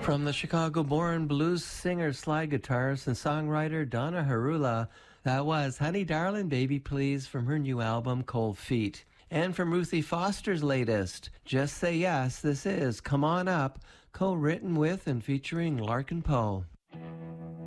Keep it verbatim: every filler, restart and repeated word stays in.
From the Chicago-born blues singer, slide guitarist, and songwriter Donna Harula, that was Honey Darling Baby Please from her new album Cold Feet. And from Ruthie Foster's latest, Just Say Yes, this is Come On Up, co-written with and featuring Larkin Poe.